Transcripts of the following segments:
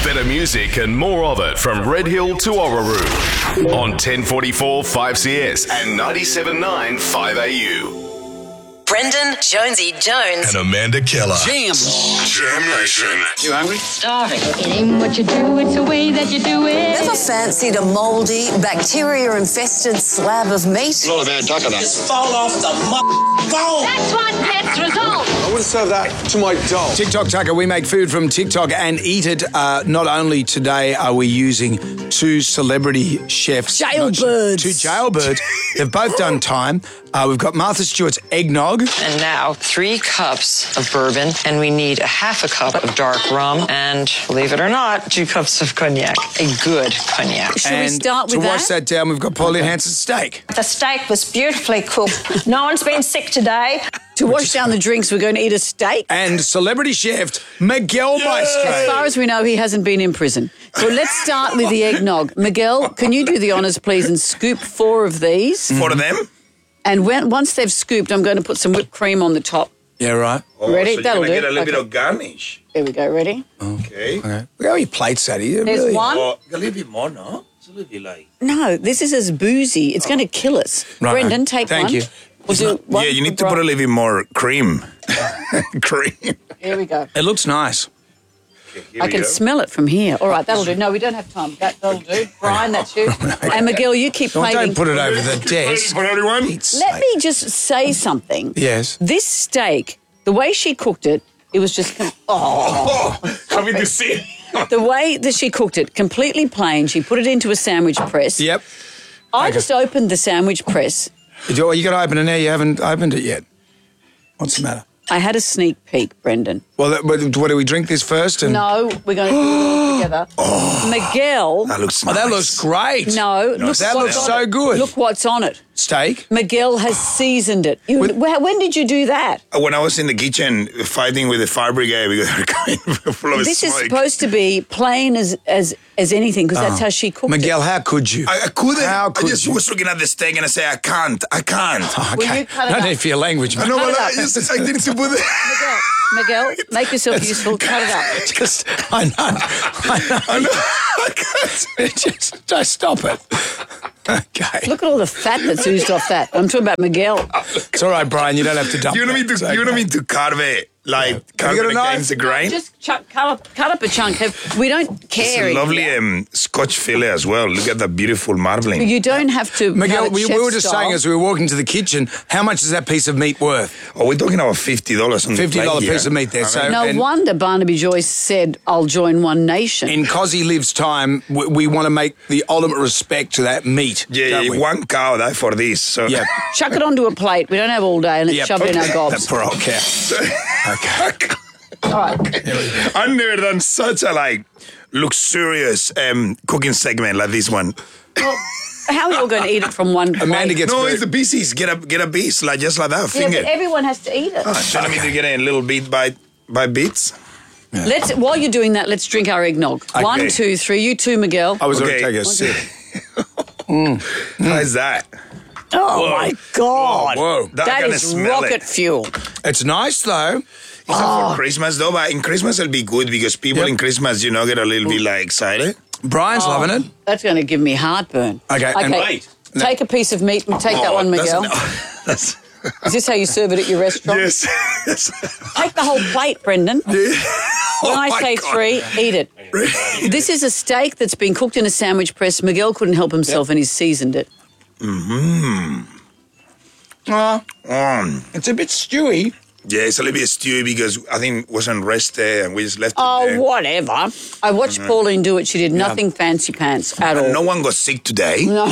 Better music and more of it from Red Hill to Orroroo on 1044 5CS and 97.9 5AU. Brendan Jonesy Jones And Amanda Keller. Jam Nation. You hungry? starving. It ain't what you do, it's the way that you do it. Ever fancied a mouldy, bacteria-infested slab of meat? Not a bad tucker, though. Fall off the phone. That's what gets results. I wouldn't serve that to my dog. TikTok Tucker, we make food from TikTok and eat it. Not only today are we using two celebrity chefs. Jailbirds. Two jailbirds. They've both done time. We've got Martha Stewart's eggnog. And now 3 cups of bourbon, and we need a half a cup of dark rum, and believe it or not, 2 cups of cognac, a good cognac. Should we And start with to wash that down, we've got Pauline Hanson's steak. The steak was beautifully cooked. No one's been sick today. To wash down the drinks, we're going to eat a steak. And celebrity chef Miguel Maestro. As far as we know, he hasn't been in prison. So let's start with the eggnog. Miguel, can you do the honours, please, and scoop 4 of these? 4 of them? And once they've scooped, I'm going to put some whipped cream on the top. Yeah, right. Ready? So That'll you're gonna do. get a little bit Okay. of garnish. There we go. Ready? Okay. Okay. Look how he plates that. There's one. Oh, a little bit more, no? It's a little bit like... No, this is as boozy. It's going to kill us. Right. Brendan, take Thank one. you. We'll do one Yeah, you need for to put a Brian. little bit more cream. Cream. Here we go. It looks nice. I can smell it from here. All right, that'll do. No, we don't have time. That'll do. Brian, that's you. And Miguel, you keep No, plating. don't put it over the desk. For everyone? Let me just say something. Yes. This steak, the way she cooked it, it was just... Coming to see. the way that she cooked it, completely plain. She put it into a sandwich press. Yep. I just opened the sandwich press. You got to open it now. You haven't opened it yet. What's the matter? I had a sneak peek, Brendan. Well, what do we drink this first? And No, we're going to do it all together. Miguel... That looks Oh, nice. that looks great. No, look that what's looks on so it. good. Look what's on it. Steak. Miguel has seasoned it. When did you do that? When I was in the kitchen fighting with the fire brigade because they were coming full of This smoke. is supposed to be plain as anything because that's how she cooked Miguel, it. how could you? I couldn't. How I could just you? was looking at the steak and I say, I can't. Will you cut it No up? need for your language, man. No, Cut but it I up. just I didn't put it. Miguel, make yourself useful. Cut it up. Just, I know. I can't. Just stop it. Okay. Look at all the fat that's oozed off that. I'm talking about Miguel. It's all right, Brian. You don't have to dump You don't that. mean to. It's You don't okay. mean to carve it like carve you got it a knife? against the grain. Just cut up a chunk. We don't It's care. a lovely anymore. Scotch fillet as well. Look at that beautiful marbling. You don't have to. Miguel, cut it we chef were just style. saying as we were walking to the kitchen, how much is that piece of meat worth? Oh, we're talking about $50 on the plate $50 here. piece of meat there. So No and wonder Barnaby Joyce said, "I'll join One Nation." in Cozzy Lives time, we want to make the ultimate respect to that meat. Yeah, don't we? one cow that for this. So Yeah. Chuck it onto a plate. We don't have all day, and let's Yep. shove it in our That gobs. poor old cow. Okay. All right. I've never done such a luxurious cooking segment like this one. How are you all going to eat it from one plate? Amanda gets No, very- it's the pieces. Get a piece just like that. Yeah, Finger. but everyone has to eat it. Telling me to get a little bit by bits. While you're doing that, let's drink our eggnog. Okay. 1, 2, 3. You too, Miguel. I was going Okay. to take a sip. How's that? Oh my God! Whoa. I That can is smell rocket it. fuel. It's nice, though. It's not for Christmas though, but in Christmas it'll be good because people Yep. in Christmas, get a little bit excited. Brian's loving it. That's going to give me heartburn. Okay, and wait. Take a piece of meat and take that one, Miguel. That's Is this how you serve it at your restaurant? yes. Take the whole plate, Brendan. Oh When I my say God. 3, eat it. This is a steak that's been cooked in a sandwich press. Miguel couldn't help himself and he's seasoned it. It's a bit stewy. Yeah, it's a little bit stewy because I think it wasn't rested and we just left it Oh, there. whatever. I watched Pauline do it. She did nothing fancy pants at all. And no one got sick today. No.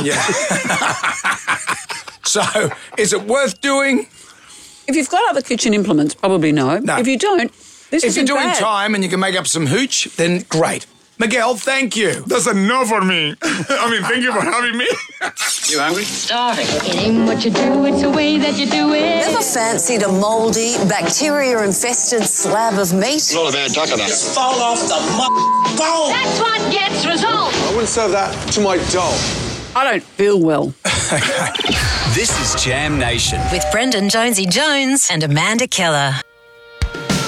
So, is it worth doing? If you've got other kitchen implements, probably no. No. If you don't, this If you're isn't doing bad. time and you can make up some hooch, then great. Miguel, thank you. That's a no for me. I mean, thank you for having me. You hungry? Starving. It ain't what you do, it's the way that you do it. Oh. Ever fancied a mouldy, bacteria-infested slab of meat? Not a bad tucker, though. Fall off the phone. That's what gets results. I wouldn't serve that to my dog. I don't feel well. This is Jam Nation. With Brendan Jonesy Jones and Amanda Keller.